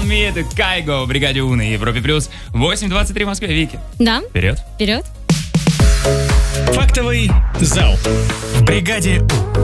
Call Me, это Кайго в бригаде У на Европе Плюс. 8:23 в Москве, Вики. Да. Вперед. Вперед. Фактовый зал в бригаде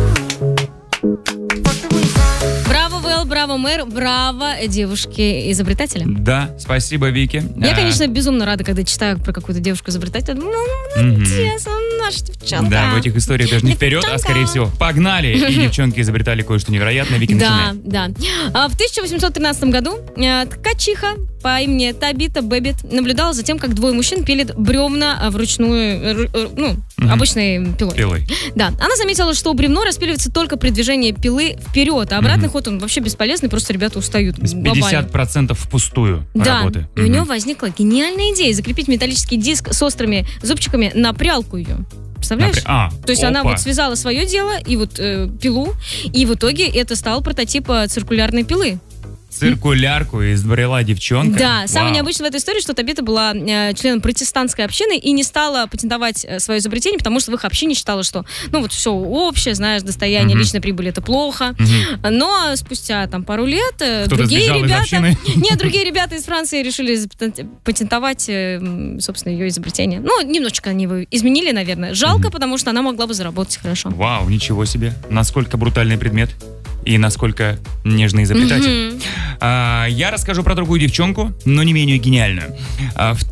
Браво, Вэл, браво, мэр, браво, девушки-изобретатели. Да, спасибо, Вики. Я, конечно, безумно рада, когда читаю про какую-то девушку-изобретателя. Ну, молодец, наша девчонка. Да, в этих историях даже не вперед, а скорее всего погнали. И девчонки изобретали кое-что невероятное. Вики, Да, начинай. да. В 1813 году ткачиха по имени Табита Бэббит наблюдала за тем, как двое мужчин пилят бревна вручную, обычной пилой. Пилой. Да, она заметила, что бревно распиливается только при движении пилы вперед, а обратный ход он вообще бесполезный, просто ребята устают. 50% впустую работы. И у нее возникла гениальная идея закрепить металлический диск с острыми зубчиками на прялку ее. Представляешь? То есть она вот связала свое дело и вот пилу, и в итоге это стал прототип циркулярной пилы. Циркулярку изобрела девчонка. Да, самое необычное в этой истории, что Табита была членом протестантской общины и не стала патентовать свое изобретение, потому что в их общине считала, что, ну вот все общее, знаешь, достояние личной прибыли это плохо. Но спустя там пару лет другие ребята из Франции решили патентовать, собственно, ее изобретение. Ну, немножечко они его изменили, наверное. Жалко, потому что она могла бы заработать хорошо. Вау, ничего себе. Насколько брутальный предмет. И насколько нежный изобретатель. Я расскажу про другую девчонку, но не менее гениальную. В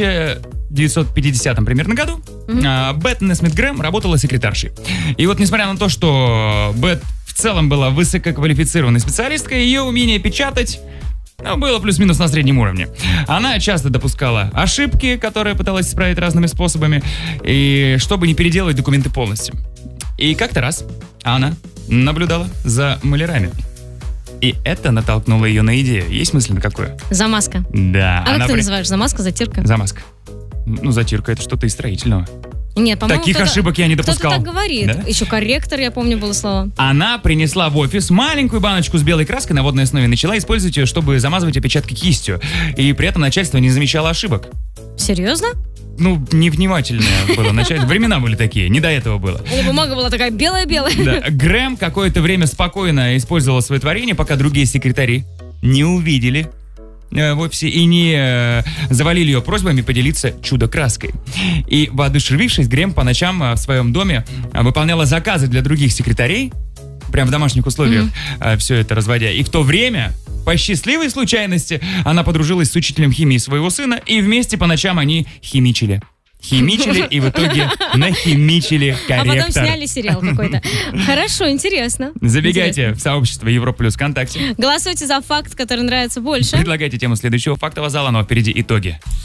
1950 примерно году Бет Несмит Грэм работала секретаршей. И вот несмотря на то, что Бет в целом была высококвалифицированной специалисткой, ее умение печатать было плюс-минус на среднем уровне. Она часто допускала ошибки, которые пыталась исправить разными способами, и чтобы не переделывать документы полностью. И как-то раз она наблюдала за малярами. И это натолкнуло ее на идею. Есть мысль на какую? Замазка. Да. А как ты называешь? Замазка, затирка? Замазка. Ну, затирка — это что-то из строительного. Нет, по-моему, таких ошибок я не допускал. Кто-то так говорит. Да? Еще корректор, я помню, было слово. Она принесла в офис маленькую баночку с белой краской на водной основе, начала использовать ее, чтобы замазывать опечатки кистью. И при этом начальство не замечало ошибок. Серьезно? Ну, невнимательное было начальство. Времена были такие, не до этого было. И бумага была такая белая-белая. Да. Грэм какое-то время спокойно использовала свое творение, пока другие секретари не увидели в офисе и не завалили ее просьбами поделиться чудо-краской. И, воодушевившись, Грэм по ночам в своем доме выполняла заказы для других секретарей, прям в домашних условиях все это разводя. И в то время, по счастливой случайности, она подружилась с учителем химии своего сына, и вместе по ночам они химичили. И в итоге нахимичили корректор. А потом сняли сериал какой-то. Хорошо, интересно. Забегайте в сообщество Европа Плюс ВКонтакте. Голосуйте за факт, который нравится больше. Предлагайте тему следующего фактового зала, но впереди итоги.